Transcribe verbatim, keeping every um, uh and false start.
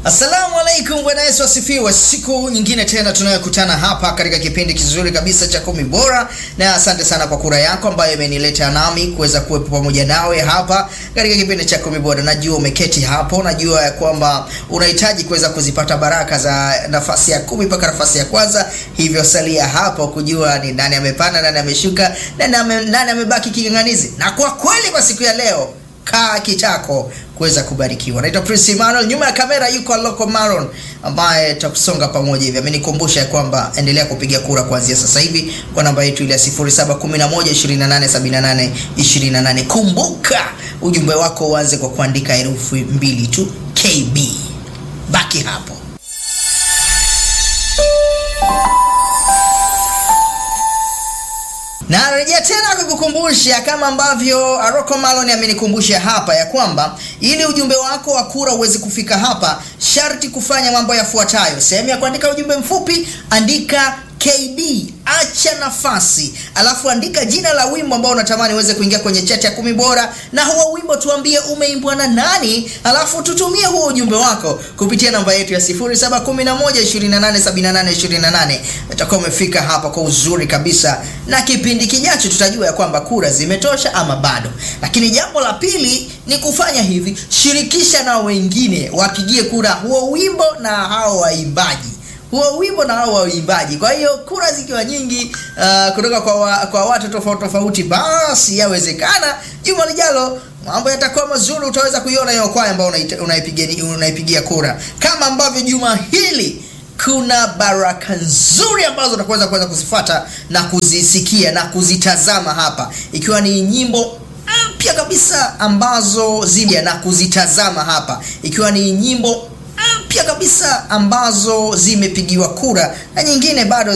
Assalamu alaikum, Bwana Yesu asifiwe. Siku nyingine tena tunayokutana hapa katika kipindi kizuri kabisa cha Kumi Bora, na asante sana kwa kura yako ambayo imenileta nami kuweza kuwepo pamoja nawe hapa katika kipindi cha Kumi Bora. Najua umeketi hapo, najua ya kwamba unahitaji kuweza kuzipata baraka za nafasi ya kumi mpaka nafasi ya kwanza. Hivyo salia hapo kujua ni nani amepanda, nani ameshuka, nani nani amebaki kinganganizi. Na kwa kweli kwa siku ya leo, kaa kitako kuweza kubarikiwa. Naitwa Prince Emmanuel, nyuma ya kamera yuko Loco Maron ambaye tutakusonga pamoja hivi. Amenikumbusha kwamba endelea kupiga kura kuanzia sasa hivi kwa namba yetu ile ya sifuri saba kumi na moja ishirini na nane sabini na nane ishirini na nane. Kumbuka ujumbe wako uanze kwa kuandika herufi mbili tu, K B. Baki hapo. Na rejea tena kukukumbusha kama ambavyo Loco Maron amenikumbusha hapa ya kwamba ili ujumbe wako wa kura uweze kufika hapa, sharti kufanya mambo yafuatayo. Sehemu ya kuandika ujumbe mfupi, andika K B, acha nafasi, alafu andika jina la wimbo ambao unatamani uweze kuingia kwenye chat ya Kumi Bora, na huo wimbo tuambie umeimbwa na nani, alafu tutumie huo ujumbe wako kupitia namba yetu ya sifuri saba kumi na moja ishirini na nane sabini na nane ishirini na nane. Utakuwa umefika hapa kwa uzuri kabisa, na kipindi kijacho tutajua ya kwamba kura zimetosha ama bado. Lakini jambo la pili ni kufanya hivi, shirikisha na wengine wapigie kura huo wimbo na hao waimbaji. Huo wimbo na hao waimbaji. Kwa hiyo kura zikiwa nyingi uh, kutoka kwa wa, kwa watu tofauti tofauti, basi yawezekana juma lijalo mambo yatakuwa mazuri. Utaweza kuiona hiyo kwaya ambayo unaipigia unaipigia kura. Kama ambavyo juma hili kuna baraka nzuri ambazo utaweza kuweza kuzifuata na kuzisikia na kuzitazama hapa, ikiwa ni nyimbo mpya kabisa ambazo zimia na kuzitazama hapa, ikiwa ni nyimbo mpya kabisa ambazo zimepigiwa kura na nyingine bado